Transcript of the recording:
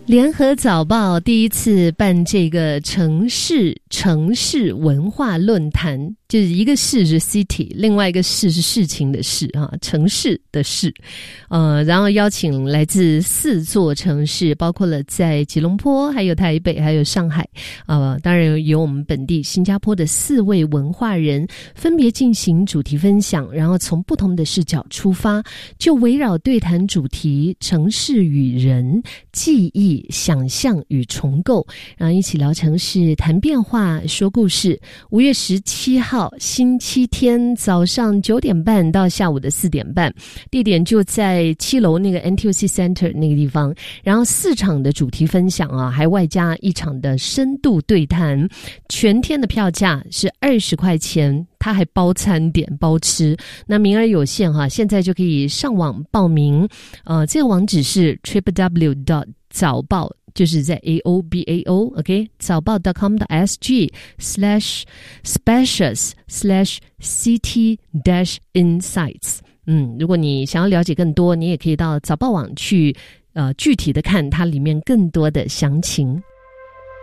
联合早报第一次办这个城市文化论坛，就是一个市是 city， 另外一个市是事情的事啊，城市的市。然后邀请来自4座城市，包括了在吉隆坡、还有台北、还有上海。当然有我们本地新加坡的4位文化人，分别进行主题分享，然后从不同的视角出发，就围绕对谈主题城市与人、记忆、想象与重构，然后一起聊城市，谈变化，说故事。5月17号星期天早上9点半到下午的4点半，地点就在7楼那个 NTUC Center 那个地方。然后4场的主题分享啊，还外加1场的深度对谈，全天的票价是20块钱，它还包餐点包吃，那名额有限哈，现在就可以上网报名。这个网址是 www. 早报，就是在 AOBAO OK 早报 .com.sg/specials/city-insights。如果你想要了解更多，你也可以到早报网去具体的看它里面更多的详情。